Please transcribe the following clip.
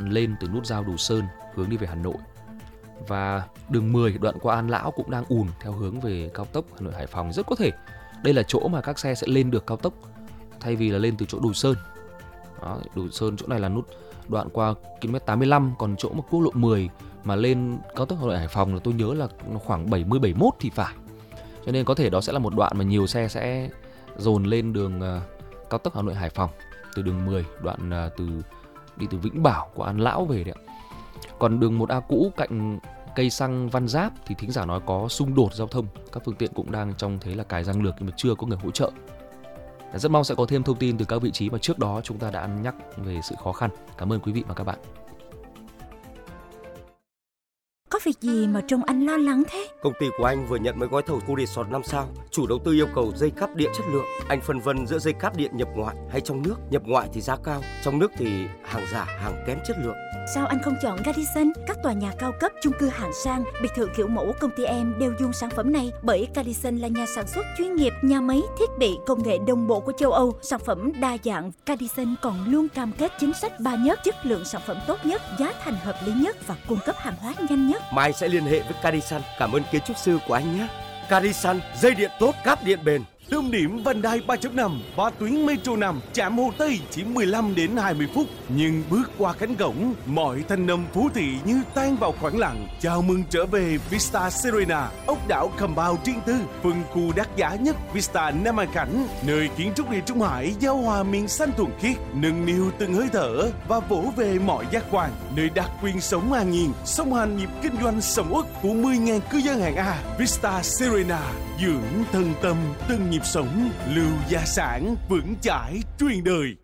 đoạn lên từ nút giao Đồ Sơn hướng đi về Hà Nội. Và đường 10 đoạn qua An Lão cũng đang ùn theo hướng về cao tốc Hà Nội Hải Phòng. Rất có thể đây là chỗ mà các xe sẽ lên được cao tốc thay vì là lên từ chỗ Đồ Sơn. Đó, Đồ Sơn chỗ này là nút đoạn qua km 85, còn chỗ mà quốc lộ 10 mà lên cao tốc Hà Nội Hải Phòng là tôi nhớ là khoảng 70-71 thì phải. Cho nên có thể đó sẽ là một đoạn mà nhiều xe sẽ dồn lên đường cao tốc Hà Nội Hải Phòng từ đường 10, đoạn đi từ Vĩnh Bảo qua An Lão về đấy ạ. Còn đường 1A cũ cạnh cây xăng Văn Giáp thì thính giả nói có xung đột giao thông, các phương tiện cũng đang trông thấy là cài răng lược nhưng mà chưa có người hỗ trợ. Rất mong sẽ có thêm thông tin từ các vị trí mà trước đó chúng ta đã nhắc về sự khó khăn. Cảm ơn quý vị và các bạn. Có việc gì mà trông anh lo lắng thế? Công ty của anh vừa nhận mấy gói thầu khu resort 5 sao. Chủ đầu tư yêu cầu dây cáp điện chất lượng. Anh phân vân giữa dây cáp điện nhập ngoại hay trong nước. Nhập ngoại thì giá cao, trong nước thì hàng giả, hàng kém chất lượng. Sao anh không chọn Radisson? Các tòa nhà cao cấp, chung cư hạng sang, biệt thự kiểu mẫu công ty em đều dùng sản phẩm này, bởi Radisson là nhà sản xuất chuyên nghiệp, nhà máy thiết bị công nghệ đồng bộ của châu Âu, sản phẩm đa dạng. Radisson còn luôn cam kết chính sách 3 nhất, chất lượng sản phẩm tốt nhất, giá thành hợp lý nhất và cung cấp hàng hóa nhanh nhất. Mai anh sẽ liên hệ với Radisson. Cảm ơn kiến trúc sư của anh nhé. Radisson, dây điện tốt, cáp điện bền. Tâm điểm vành đai 3.5, 3 tuyến metro 5, trạm Hồ Tây chỉ 15 đến 20 phút. Nhưng bước qua cánh cổng, mọi thanh âm phố thị như tan vào khoảng lặng. Chào mừng trở về Vista Serena, ốc đảo Compound riêng tư, phân khu đắt giá nhất Vista Nam An Khánh, nơi kiến trúc địa Trung Hải giao hòa miền xanh thuần khiết, nâng niu từng hơi thở và vỗ về mọi giác quan, nơi đặc quyền sống an nhiên, song hành nhịp kinh doanh sầm uất của 10.000 cư dân hạng A. Vista Serena, dưỡng thân tâm từng nhịp sống, lưu gia sản vững chãi truyền đời.